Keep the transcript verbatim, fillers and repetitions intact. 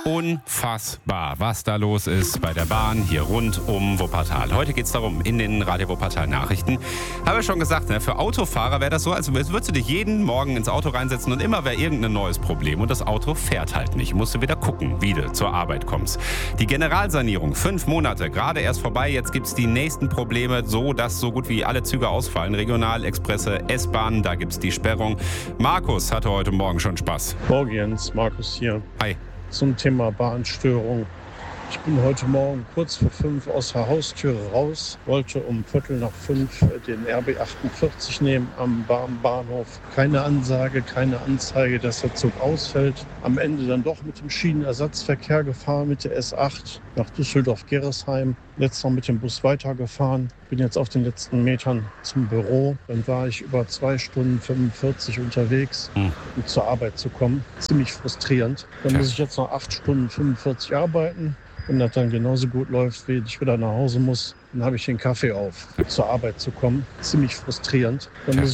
Unfassbar, was da los ist bei der Bahn hier rund um Wuppertal. Heute geht es darum, in den Radio Wuppertal Nachrichten. Habe ich schon gesagt, ne, für Autofahrer wäre das so, als würdest du dich jeden Morgen ins Auto reinsetzen und immer wäre irgendein neues Problem und das Auto fährt halt nicht. Musst du wieder gucken, wie du zur Arbeit kommst. Die Generalsanierung, fünf Monate, gerade erst vorbei. Jetzt gibt es die nächsten Probleme, so dass so gut wie alle Züge ausfallen. Regional, Expresse, S-Bahnen, da gibt es die Sperrung. Markus hatte heute Morgen schon Spaß. Morgen, Jens, Markus hier. Hi. Zum Thema Bahnstörung. Ich bin heute Morgen kurz vor fünf aus der Haustüre raus, wollte um Viertel nach fünf den R B achtundvierzig nehmen am Bahnhof. Keine Ansage, keine Anzeige, dass der Zug ausfällt. Am Ende dann doch mit dem Schienenersatzverkehr gefahren, mit der S acht nach Düsseldorf-Gerresheim. Letzt noch mit dem Bus weitergefahren. Bin jetzt auf den letzten Metern zum Büro. Dann war ich über zwei Stunden fünfundvierzig unterwegs, Hm. um zur Arbeit zu kommen. Ziemlich frustrierend. Dann Ja. muss ich jetzt noch acht Stunden fünfundvierzig arbeiten. Wenn das dann genauso gut läuft, wie ich wieder nach Hause muss, dann habe ich den Kaffee auf, zur Arbeit zu kommen. Ziemlich frustrierend. Dann Ja. muss